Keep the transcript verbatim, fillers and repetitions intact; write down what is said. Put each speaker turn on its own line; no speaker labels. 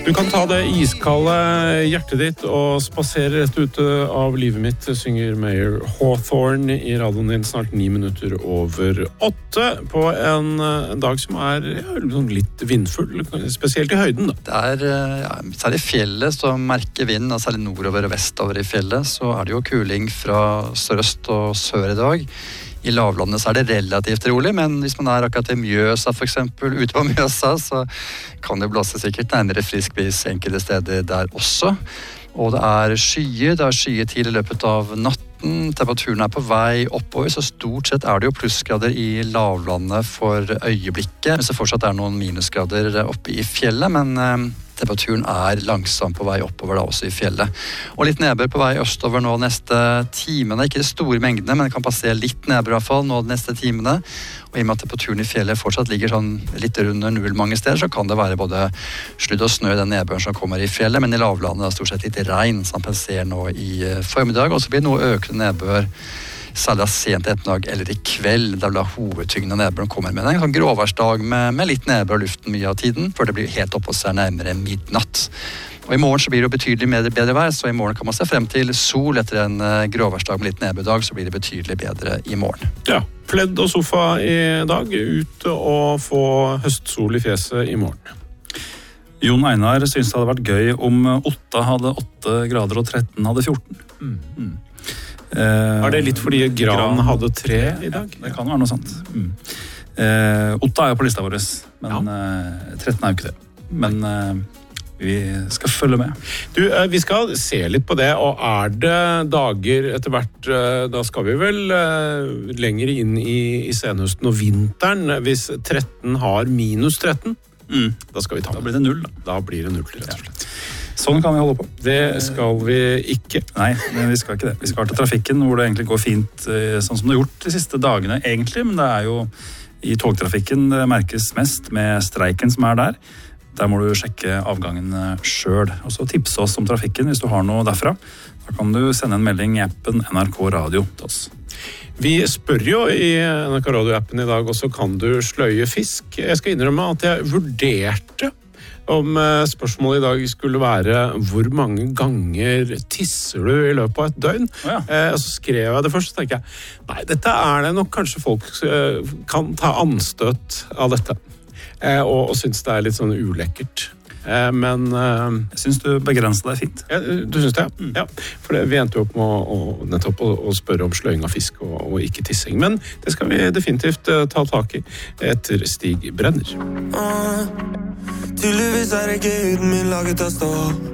Du kan ta det iskalde hjertet ditt og spasere rett ute av livet mitt, synger Mayer Hawthorne i radioen din snart ni minutter over åtte på en dag som er ja, litt vindfull, spesielt i høyden da.
Det er, ja, særlig i fjellet som merker vind, og særlig nordover og vestover i fjellet, så er det jo kuling fra sørøst og sør i dag. I lavlandet så er det relativt rolig, men hvis man er akkurat i Mjøsa for eksempel, ute på Mjøsa, så kan det blåse sikkert nærmere frisk bris enkelte steder der også. Og det er skyer, det er skyetid i løpet av natten, temperaturen er på vei oppover, så stort sett er det jo plussgrader i lavlandet for øyeblikket. Så fortsatt er det noen minusgrader oppe i fjellet, men eh, temperaturen er langsomt på vei oppover da også i fjellet. Og litt nedbør på vei østover nå neste timene, ikke de store mengdene, men det kan passere litt nedbør i hvert fall nå de neste timene. Og i og med at temperaturen i fjellet fortsatt ligger sånn litt under null mange steder, så kan det være både sludd og snø i den nedbøren som kommer i fjellet, men i lavlandet er stort sett litt regn som passerer nå i formiddag, og så blir det noe økende nedbør særlig sent ettermiddag eller i kveld, der da hovedtyngden av nedbøren kommer med en sånn gråværsdag med, med litt nedbør i luften mye av tiden, før det blir helt oppe hos seg nærmere midnatt. Og i morgen så blir det jo betydelig mer, bedre vær, så i morgen kan man se frem til sol etter en gråværsdag med litt nedbørdag, så blir det betydelig bedre i morgen.
Ja, pledd og sofa i dag, ute og få høstsol i fjeset i morgen.
Jon Einar synes det hadde vært gøy om Otta hadde åtte grader og tretten hadde fjorten.
Mm. Mm. Eh, er det litt fordi Gran, Gran hadde tre i dag?
Ja, det kan være noe sånt. Mm. Eh, Otta er jo på lista vår, men ja. eh, tretten er jo ikke det. Men eh, vi skal følge med.
Du, eh, vi skal se litt på det, og er det dager etter hvert, eh, da skal vi vel eh, lenger inn i, i senhøsten og vinteren, hvis tretten har minus tretten, mm. da skal vi ta med.
Da blir det null, da.
Da blir det null, rett og slett.
Ja. Sånn kan vi holde på.
Det skal vi ikke.
Nei, vi skal ikke det. Vi skal til trafikken, hvor det egentlig går fint, sånn som det har gjort de siste dagene egentlig, men det er jo i togtrafikken det merkes mest med streiken som er der. Der må du sjekke avgangen selv, og så tipse oss om trafikken hvis du har noe derfra. Da kan du sende en melding i appen N R K Radio til oss.
Vi spør jo i N R K Radio-appen i dag, og så kan du sløye fisk. Jeg skal innrømme at jeg vurderte om spørsmålet i dag skulle være hvor mange ganger tisser du i løpet av et døgn. Oh ja. eh, så skrev jeg det først, så tenker jeg, nei, dette er det nok kanskje folk eh, kan ta anstøt av dette. Eh, og, og synes det er litt sånn ulekkert. Eh, men eh,
jeg synes du begrenser deg fint.
Ja, du synes det, ja. Mm. Ja. For det, vi endte jo opp med å, å, nettopp å, å spørre om sløying av fisk og, og ikke tissing. Men det skal vi definitivt uh, ta tak i etter Stig Brenner.
Uh, tydeligvis er ikke huden min laget av stål.